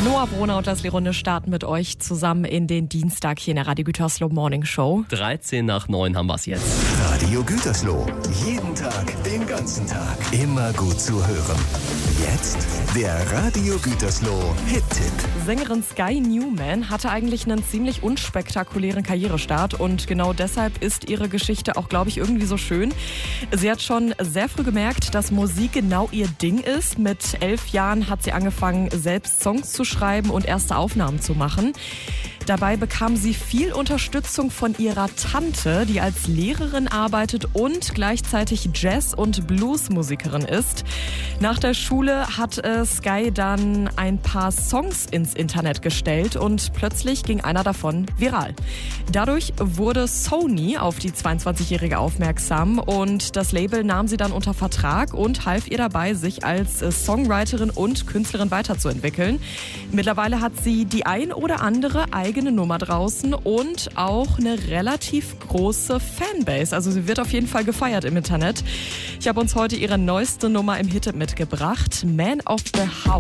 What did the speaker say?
Noah Brunner und Leslie Runde starten mit euch zusammen in den Dienstag hier in der Radio Gütersloh Morning Show. 13 nach 9 haben wir es jetzt. Radio Gütersloh. Jeden Tag, den ganzen Tag. Immer gut zu hören. Jetzt der Radio Gütersloh Hit-Tipp. Sängerin Sky Newman hatte eigentlich einen ziemlich unspektakulären Karrierestart und genau deshalb ist ihre Geschichte auch, glaube ich, irgendwie so schön. Sie hat schon sehr früh gemerkt, dass Musik genau ihr Ding ist. Mit 11 Jahren hat sie angefangen, selbst Songs zu schreiben und erste Aufnahmen zu machen. Dabei bekam sie viel Unterstützung von ihrer Tante, die als Lehrerin arbeitet und gleichzeitig Jazz- und Bluesmusikerin ist. Nach der Schule hat Sky dann ein paar Songs ins Internet gestellt und plötzlich ging einer davon viral. Dadurch wurde Sony auf die 22-Jährige aufmerksam und das Label nahm sie dann unter Vertrag und half ihr dabei, sich als Songwriterin und Künstlerin weiterzuentwickeln. Mittlerweile hat sie die ein oder andere eigene Nummer draußen und auch eine relativ große Fanbase. Also sie wird auf jeden Fall gefeiert im Internet. Ich habe uns heute ihre neueste Nummer im Hit mitgebracht, Man of the House.